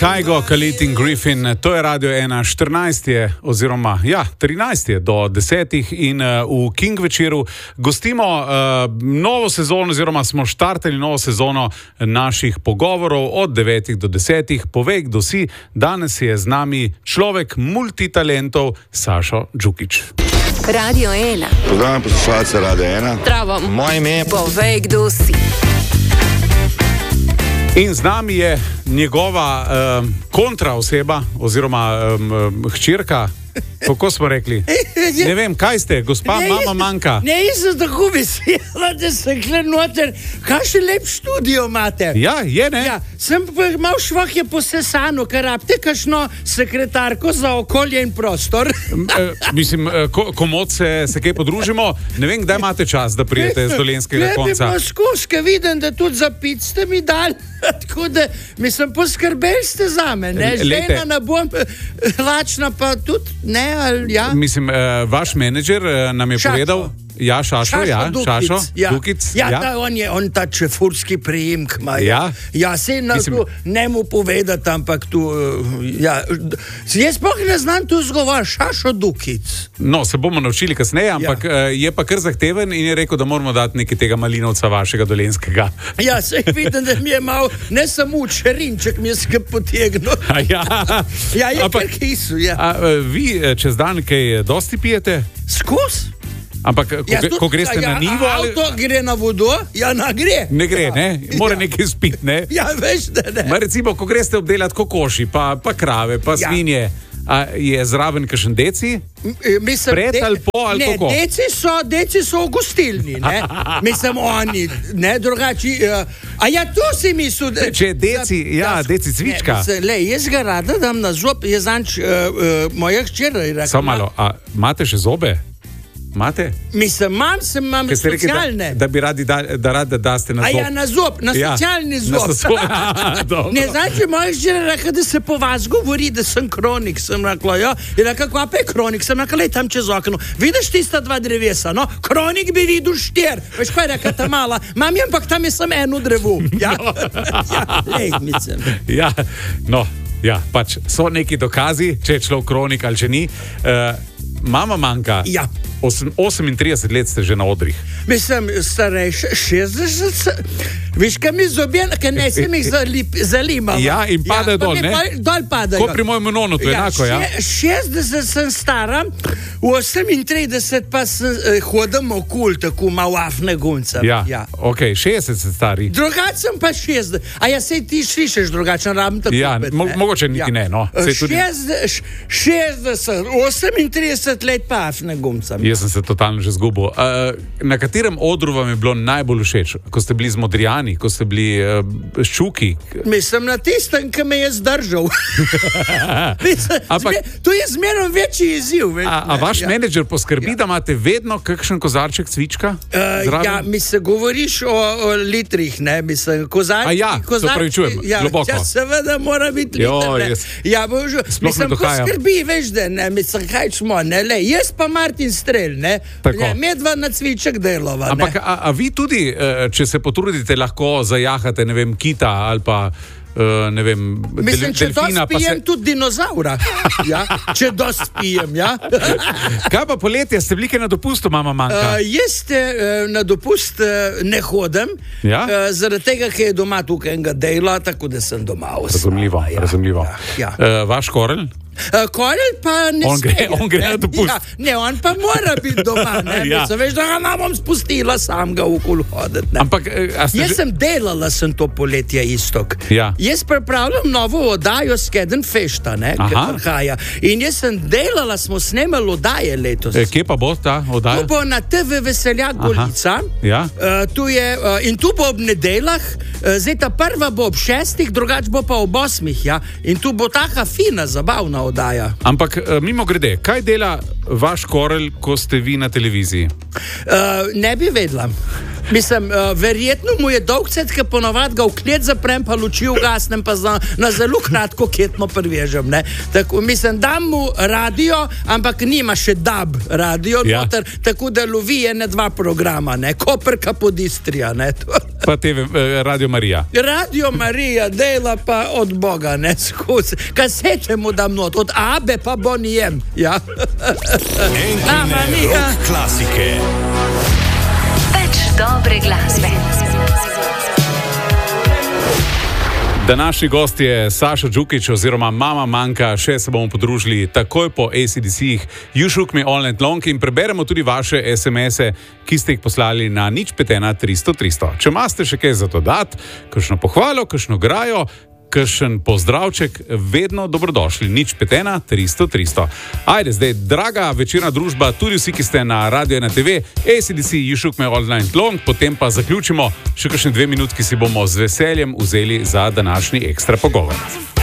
Kygo, Khalid in Griffin, to je Radio 1, 14 je, oziroma 13 je do 10 in v King večeru gostimo novo sezono, oziroma smo štartali novo sezono naših pogovorov od 9 do 10. Povej, kdo si, danes je z nami človek multitalentov Sašo Džukić. Radio 1. Pozdravljam poslušalce Radio 1. Zdravo. Moje ime je... Povej, kdo si. In z nami je njegova kontraoseba, oziroma hčerka, kako smo rekli? Ne vem, kaj ste, gospa Mama Manka? Ne, jaz sem tako vesela, da sem kle noter. Kakšen lep študio imate? Ja, je, ne? Ja, sem pa mal švah je posesano, ker rabite kakšno sekretarko za okolje in prostor. Mislim, komod se kaj podružimo. Ne vem, kdaj imate čas, da prijete z dolenskega konca. Ne bi poskuške, vidim, da tudi za pic ste mi dali. Tako da, mislim, poskrbeli ste za me, ne? Žena ne bom lačna, pa tudi, ne, ali ja? Mislim, vaš menedžer nam je povedal... Ja, Šašo, Dukic. Ja, on ta čefurski priimk ima. Ja? Ja, se na to ne mu povedati, ampak tu, ja, jaz pa ne znam tu zgovor, Šašo Dukic. No, se bomo naučili kasneje, ampak je pa kar zahteven in je rekel, da moramo dati nekaj tega malinovca vašega dolenskega. Ja, se vidim, da mi je mal, ne samo čerinček mi je se potegnil. Ja, je kar kisu, ja. Vi čez dan kaj dosti pijete? Skus? Ampak, ko greste na nivo... Avto gre na vodo? Ja, gre. Ne gre, ne? Mora nekaj spiti, ne? Ja, veš, da ne. Ma recimo, ko greste obdelati kokoši, pa krave, pa svinje, je zraven kakšen deci? Pred ali po, ali kako? Ne, deci so v gostilni, ne? Mislim, oni, ne, drugači... A ja, tu si mislil... Če deci, deci cvička. Jaz ga rada dam na zob, jaz zanč moja hčera je rekla... Samo malo, a imate še zobe? Imate? Mislim, imam socialne. Da bi radi, da daste na zob. A ja, na zob, na socialni zob. Ne, znači, moja žena rekla, da se po vas govori, da sem kronik. Sem rekla, ja. Je rekla, kva pa je kronik? Sem rekla, lej tam čez okno. Vidiš tista dva drevesa, no? Kronik bi videl 4. Veš, kaj je rekla ta mala? Mam je, ampak tam je sem eno drevo. Ja, lej, mislim. Ja, no, ja, pač so neki dokazi, če je človek kronik ali če ni. Mama Manka. Ja. 38 let ste že na odrih. Mislim, starejši, 60. Viš, kaj mi zobjen, kaj ne sem jih zalimal. Ja, in padajo dol, ne? Dol padajo. Ko pri mojem nonotu, enako, ja? 60 sem stara, v 38 pa hodim okul, tako malo afne gunca. Ja, ok, 60 ste stari. Drugač sem pa 60. A ja, sej ti slišiš drugačen, rabim tako. Ja, mogoče niti ne, no. 60, 38 let pa afne gunca. Jaz sem se totalno že zgubil. Na katerem odru vam je bilo najbolj všeč? Ko ste bili z Modrijani, ko ste bili ščuki? Mislim, na tistem, ki me je zdržal. To je zmerno večji izziv. A vaš menedžer poskrbi, da imate vedno kakšen kozarček cvička? Ja, mislim, govoriš o litrih, ne? Mislim, kozarček. A ja, se pravičujem, globoko. Ja, seveda mora biti liter, ne? Ja, mislim, poskrbi, veš, da ne? Mislim, kaj čmo, ne? Jaz pa Martin Strel, ne? Medva na cviček delova, ne? Ampak, a vi tudi, če se potrudite, lahko zajahate, ne vem, kita ali pa, ne vem, mislim, če delfina, dost pijem tudi dinozaura. Ja? Če dost pijem, ja? Kaj pa poletje, ste bili kaj na dopustu, Mama Manka? Jaz na dopust ne hodim, zaradi tega, ker je doma tukaj enega dela, tako da sem doma osma. Razumljivo. Vaš Korel? Korel pa ne sme. On gre na dopust. Ne, on pa mora biti doma, ne? Veš, da ga nam bom spustila sam ga okoli hoditi, ne? Ampak, jaz sem delala sem to poletje istok. Ja. Jaz pripravljam novo oddajo Skeden Fešta, ne? In jaz sem delala, smo snemali oddaje letos. Kje pa bo ta oddaja? Tu bo na TV Veseljak Golica. Ja. Tu je, in tu bo ob nedeljah, zdaj ta prva bo ob 6, drugač bo pa ob 8, ja? In tu bo taka fina, zabavna oddaja. Ampak, mimo grede, kaj dela vaš Korel, ko ste vi na televiziji? Ne bi vedela. Mislim, verjetno mu je dolg cet, ki ponovadi ga v klet zaprem, pa luči ugasnem, pa na zelo kratko ketno prvežem. Tako, mislim, dam mu radio, ampak nima še DAB radio, noter, tako da lovi ene dva programa, Koperka pod Istrija. Pa TV, Radio Marija. Radio Marija dela pa od Boga, skozi. Kasete mu dam not, od Abe pa Bonijem. Ja. Enkine rock klasike. Več dobre glasbe. Današnji gost je Saša Džukić oziroma Mama Manka. Še se bomo podružili takoj po AC/DC-jih You Shook Me All Night Long in preberemo tudi vaše SMS-e, ki ste jih poslali na 051 300 300. Če imate še kaj za to dati, kakšno pohvalo, kakšno grajo, kakšen pozdravček, vedno dobrodošli. 051 300 300. Ajde, zdaj, draga večerna družba, tudi vsi, ki ste na Radio 1 TV, AC/DC You Shook Me All Night Long, potem pa zaključimo še kakšne 2 minutki, si bomo z veseljem vzeli za današnji ekstra pogovor.